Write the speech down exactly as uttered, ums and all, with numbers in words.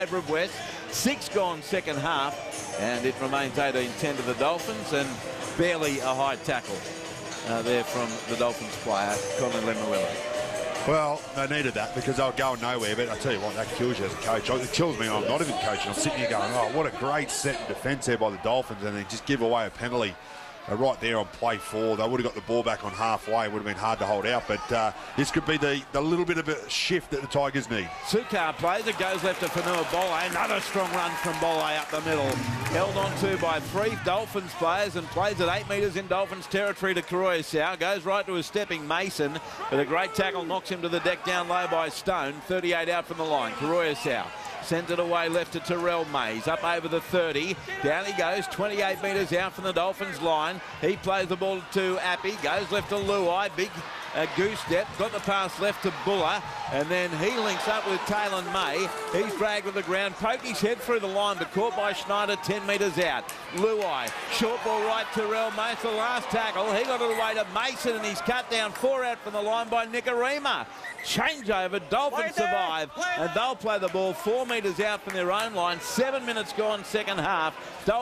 favour of West. Six gone second half, and it remains eighteen ten to the Dolphins, and barely a high tackle uh, there from the Dolphins player, Colin Lemuelu. Well, they needed that because they were going nowhere, but I tell you what, that kills you as a coach. It kills me when I'm not even coaching. I'm sitting here going, oh, what a great set in defence there by the Dolphins, and then just give away a penalty uh, right there on play four. They would have got the ball back on halfway. It would have been hard to hold out, but uh, this could be the, the little bit of a shift that the Tigers need. Sukar plays it, goes left to Fanua Bolle. Another strong run from Bolle up the middle. Held on to by three Dolphins players and plays at eight metres in Dolphins territory to Karoyasau. Goes right to a stepping Mason, but a great tackle knocks him to the deck down low by Stone. thirty-eight out from the line. Karoyasau sends it away left to Terrell Mays. Up over the thirty. Down he goes, twenty-eight metres out from the Dolphins line. He plays the ball to Appy. Goes left to Luai. Big uh, goose step. Got the pass left to Buller. And then he links up with Taylor May. He's dragged to the ground. Poked his head through the line, but caught by Schneider ten metres out. Luai. Short ball right to Terrell Mays. The last tackle. He got it away to Mason, and he's cut down four out from the line by Nikorima. Changeover. Dolphins survive, and they'll play the ball four metres out from their own line. Seven minutes gone second half.